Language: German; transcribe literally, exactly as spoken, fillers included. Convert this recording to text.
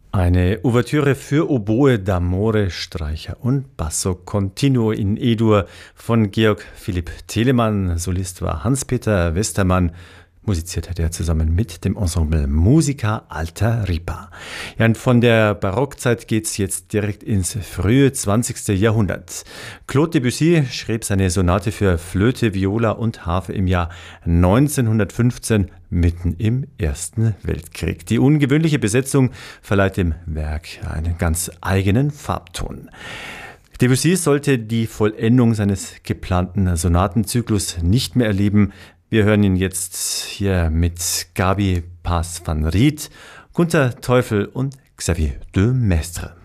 Eine Ouvertüre für Oboe, d'Amore, Streicher und Basso Continuo in E-Dur von Georg Philipp Telemann. Solist war Hans-Peter Westermann. Musiziert hat er zusammen mit dem Ensemble Musica Alta Ripa. Ja, und von der Barockzeit geht's jetzt direkt ins frühe zwanzigste. Jahrhundert. Claude Debussy schrieb seine Sonate für Flöte, Viola und Harfe im Jahr neunzehnhundertfünfzehn, mitten im Ersten Weltkrieg. Die ungewöhnliche Besetzung verleiht dem Werk einen ganz eigenen Farbton. Debussy sollte die Vollendung seines geplanten Sonatenzyklus nicht mehr erleben. Wir hören ihn jetzt hier mit Gabi Paz van Riet, Gunther Teufel und Xavier de Maistre.